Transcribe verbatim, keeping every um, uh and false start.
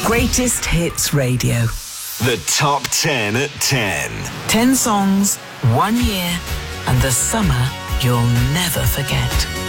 Greatest Hits Radio. The Top ten at ten. ten songs, one year, and the summer you'll never forget.